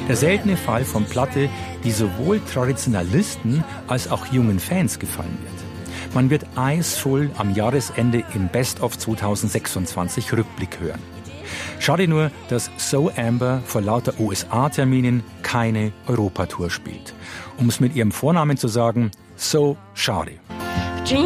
Der seltene Fall von Platte, die sowohl Traditionalisten als auch jungen Fans gefallen wird. Man wird Eyes Full am Jahresende im Best of 2026 Rückblick hören. Schade nur, dass So Amber vor lauter USA-Terminen keine Europatour spielt. Um es mit ihrem Vornamen zu sagen, So schade.